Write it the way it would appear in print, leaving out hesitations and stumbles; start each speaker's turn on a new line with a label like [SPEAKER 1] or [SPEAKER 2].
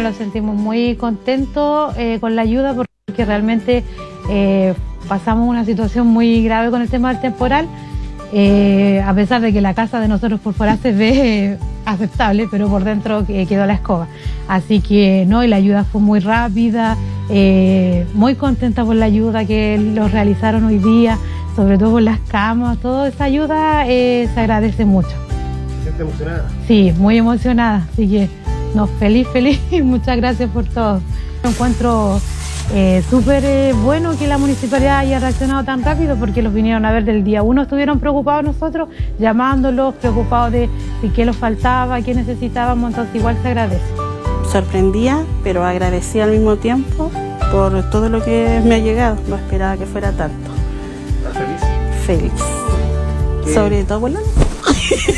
[SPEAKER 1] nos sentimos muy contentos con la ayuda porque realmente pasamos una situación muy grave con el tema del temporal. A pesar de que la casa de nosotros por fuera se ve aceptable, pero por dentro quedó la escoba. Así que no, y la ayuda fue muy rápida, muy contenta por la ayuda que los realizaron hoy día, sobre todo por las camas, toda esa ayuda se agradece mucho.
[SPEAKER 2] ¿Se siente emocionada?
[SPEAKER 1] Sí, muy emocionada, así que no, feliz, muchas gracias por todo. Me encuentro súper bueno que la municipalidad haya reaccionado tan rápido porque los vinieron a ver del día 1, estuvieron preocupados nosotros, llamándolos, preocupados de qué les faltaba, qué necesitábamos, entonces igual se agradece.
[SPEAKER 3] Sorprendía, pero agradecía al mismo tiempo por todo lo que me ha llegado, no esperaba que fuera tanto.
[SPEAKER 2] ¿Estás feliz?
[SPEAKER 3] Feliz, sobre todo por la